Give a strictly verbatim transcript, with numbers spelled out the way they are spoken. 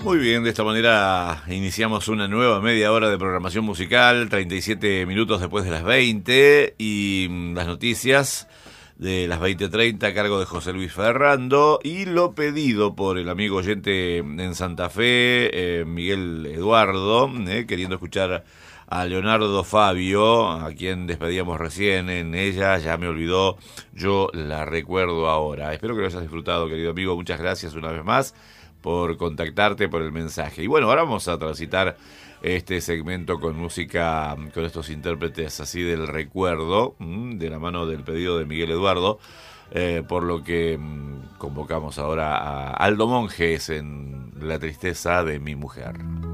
Muy bien, de esta manera iniciamos una nueva media hora de programación musical, treinta y siete minutos después de las veinte, y las noticias de las veinte treinta a cargo de José Luis Ferrando, y lo pedido por el amigo oyente en Santa Fe, eh, Miguel Eduardo, eh, queriendo escuchar a Leonardo Fabio, a quien despedíamos recién en Ella ya me olvidó, yo la recuerdo ahora. Espero que lo hayas disfrutado, querido amigo, muchas gracias una vez más por contactarte, por el mensaje. Y bueno, ahora vamos a transitar este segmento con música, con estos intérpretes así del recuerdo, de la mano del pedido de Miguel Eduardo, eh, por lo que convocamos ahora a Aldo Monjes en La tristeza de mi mujer.